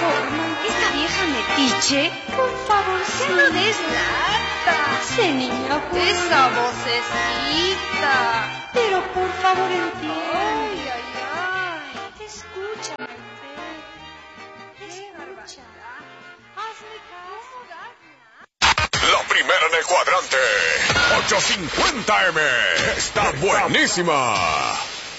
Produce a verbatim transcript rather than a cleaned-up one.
forma. Esta vieja metiche, por favor, ¡Ya no des lata! Sí, niña, por ¡Esa vocecita! Pero por favor, entiende. ¡Ay, ay, ay! Escúchame, Fer. ¡Qué barbaridad! ¡Hazme caso, Dagna! La primera en el cuadrante, ochocientos cincuenta eme, está buenísima.